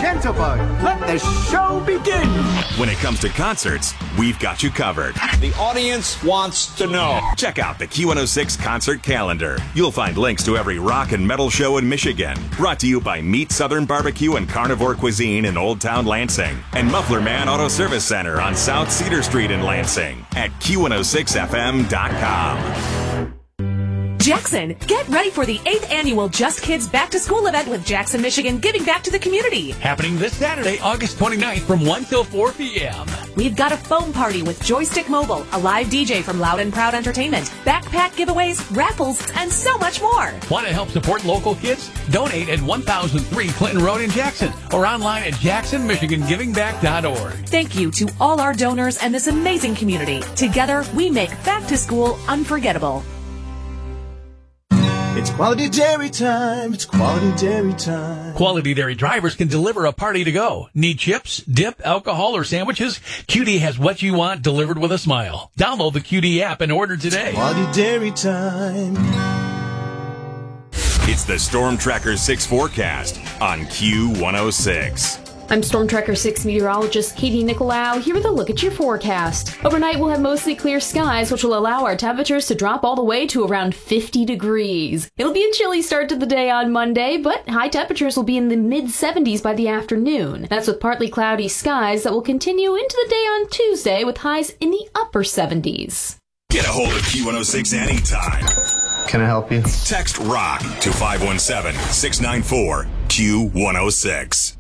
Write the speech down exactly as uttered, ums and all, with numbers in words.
Tensorfly, let the show begin. When it comes to concerts, we've got you covered. The audience wants to know. Check out the Q one oh six concert calendar. You'll find links to every rock and metal show in Michigan. Brought to you by Meat Southern Barbecue and Carnivore Cuisine in Old Town Lansing and Muffler Man Auto Service Center on South Cedar Street in Lansing at Q one oh six F M dot com. Jackson, get ready for the eighth annual Just Kids Back to School event with Jackson, Michigan, giving back to the community. Happening this Saturday, August twenty-ninth from one till four p.m. We've got a foam party with Joystick Mobile, a live D J from Loud and Proud Entertainment, backpack giveaways, raffles, and so much more. Want to help support local kids? Donate at one thousand three Clinton Road in Jackson or online at jackson michigan giving back dot org. Thank you to all our donors and this amazing community. Together, we make Back to School unforgettable. It's Quality Dairy time. It's Quality Dairy time. Quality Dairy drivers can deliver a party to go. Need chips, dip, alcohol, or sandwiches? Q D has what you want delivered with a smile. Download the Q D app and order today. It's Quality Dairy time. It's the Storm Tracker six forecast on Q one oh six. I'm Storm Tracker six meteorologist Katie Nicolau, here with a look at your forecast. Overnight, we'll have mostly clear skies, which will allow our temperatures to drop all the way to around fifty degrees. It'll be a chilly start to the day on Monday, but high temperatures will be in the mid seventies by the afternoon. That's with partly cloudy skies that will continue into the day on Tuesday with highs in the upper seventies. Get a hold of Q one oh six anytime. Can I help you? Text ROCK to five one seven, six nine four, Q one oh six.